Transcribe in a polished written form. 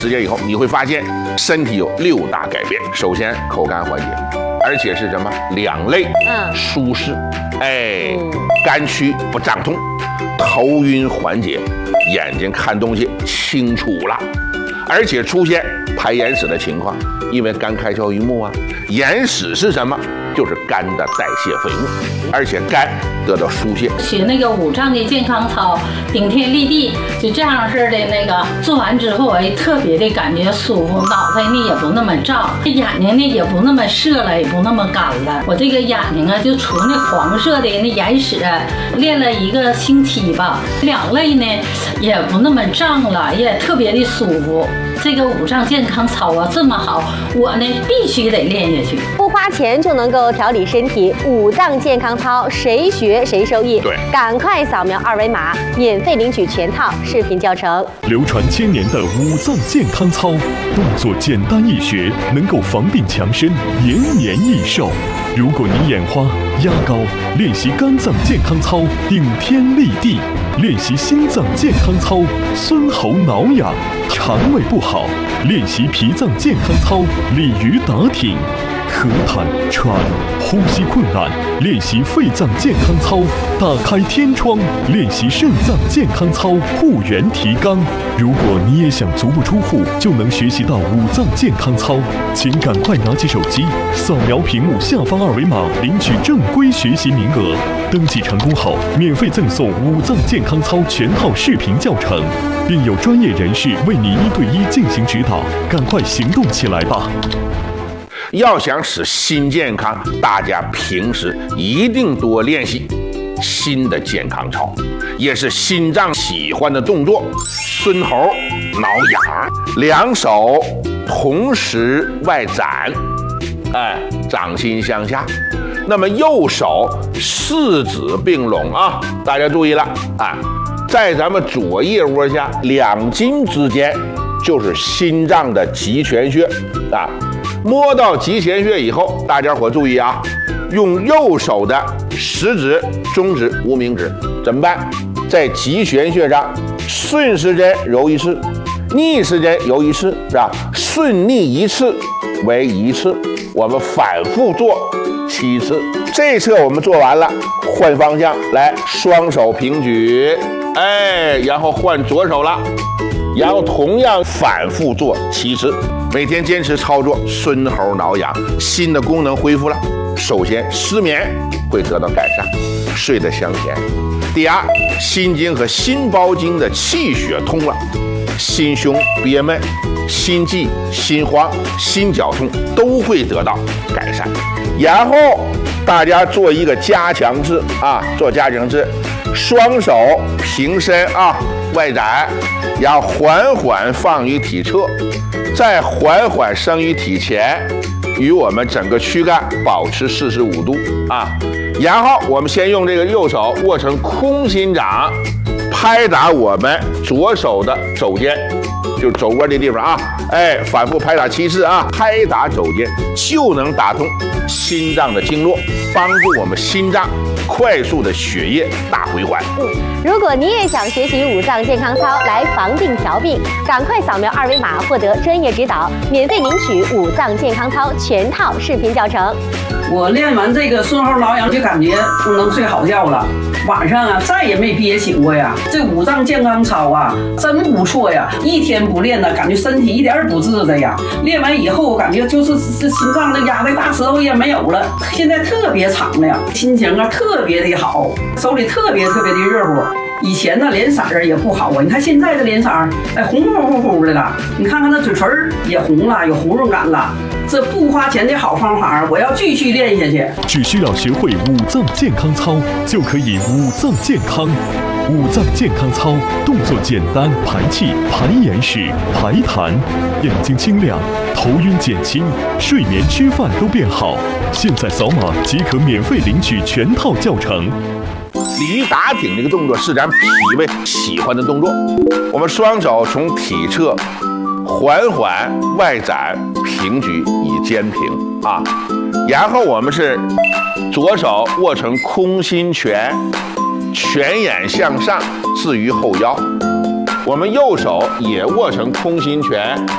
时间以后，你会发现身体有6大改变。首先，口干缓解，而且是什么？两肋舒适，肝区不胀痛，头晕缓解，眼睛看东西清楚了，而且出现排眼屎的情况，因为肝开窍于目啊。眼屎是什么？就是肝的代谢废物，而且肝得到疏泄。 学那个5脏的健康操，顶天立地，就这样式的那个做完之后，特别的感觉舒服，脑袋呢也不那么胀，眼睛呢也不那么涩了，也不那么干了。我这个眼睛啊，就除那黄色的那眼屎，练了1个星期吧，两肋呢也不那么胀了，也特别的舒服。这个5脏健康操啊这么好，我呢必须得练下去。 不花钱就能够调理身体，5脏健康操谁学谁受益。 对， 赶快扫描2维码，免费领取全套视频教程。 流传千年的5脏健康操，动作简单易学，能够防病强身，延年益寿。如果你眼花、压高，练习肝脏健康操，顶天立地；练习心脏健康操，孙喉挠痒；肠胃不好，练习脾脏健康操，鲤鱼打挺；咳痰、喘、呼吸困难，练习肺脏健康操，打开天窗；练习肾脏健康操，护元提肛。如果你也想足不出户就能学习到5脏健康操，请赶快拿起手机，扫描屏幕下方2维码，领取正规学习名额。登记成功后，免费赠送5脏健康操全套视频教程，并有专业人士为你1对1进行指导。赶快行动起来吧！ 要想使心健康，大家平时一定多练习心的健康操，也是心脏喜欢的动作。孙喉挠痒，两手同时外展，掌心向下。那么右手4指并拢啊，大家注意了啊，在咱们左腋窝下2筋之间就是心脏的极泉穴啊。摸到极泉穴以后，大家伙注意啊，用右手的食指、中指、无名指怎么办？在极泉穴上顺时针揉1次，逆时针揉1次，是吧？顺逆1次为1次，我们反复做7次。这一侧我们做完了，换方向来，双手平举，然后换左手了，然后同样反复做7次。每天坚持操作，孙喉挠痒，心的功能恢复了。首先，失眠会得到改善，睡得香甜。第二，心经和心包经的气血通了，心胸憋闷、心悸、心慌、心绞痛都会得到改善。然后大家做一个加强式啊，做加强式，双手平伸啊，外展，然后缓缓放于体侧，再缓缓升于体前，与我们整个躯干保持45度啊。然后我们先用这个右手握成空心掌，拍打我们左手的肘尖，就是肘窝的地方啊，反复拍打7次啊，拍打肘尖就能打通心脏的经络，帮助我们心脏快速的血液大回环。 如果你也想学习5脏健康操来防病调病，赶快扫描2维码获得专业指导，免费领取5脏健康操全套视频教程。 我练完这个孙喉挠痒就感觉能睡好觉了，晚上啊再也没憋醒过呀。这5脏健康操啊真不错呀，一天不练呢，感觉身体一点不自在呀。练完以后，我感觉就是心脏的压的大舌头也没有了，现在特别长了呀，心情啊特别的好，手里特别的热乎。以前呢脸色儿也不好啊，你看现在的脸色儿，红乎乎的了。你看看那嘴唇也红了，有红润感了。这不花钱的好方法，我要继续练下去。 只需要学会5脏健康操，就可以5脏健康。5脏健康操动作简单，排气、排眼屎、排痰，眼睛清亮，头晕减轻，睡眠吃饭都变好。现在扫码即可免费领取全套教程。 鲤鱼打挺这个动作是咱脾胃喜欢的动作，我们双手从体侧缓缓外展平举以肩平啊，然后我们是左手握成空心拳，拳眼向上置于后腰，我们右手也握成空心拳，